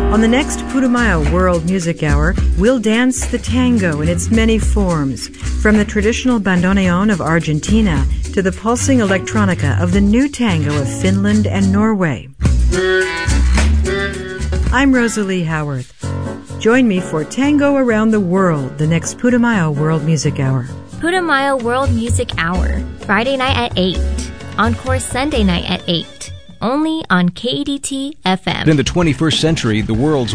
On the next Putumayo World Music Hour, we'll dance the tango in its many forms, from the traditional bandoneon of Argentina to the pulsing electronica of the new tango of Finland and Norway. I'm Rosalie Howarth. Join me for Tango Around the World, the next Putumayo World Music Hour. Putumayo World Music Hour, Friday night at 8. Encore Sunday night at 8. Only on KEDT FM. In the 21st century, the world's